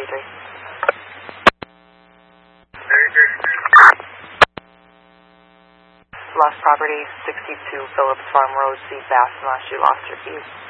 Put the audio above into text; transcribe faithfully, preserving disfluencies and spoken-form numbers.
thirty-three. Lost property, sixty-two Phillips Farm Road, C. Bass, unless you lost your keys.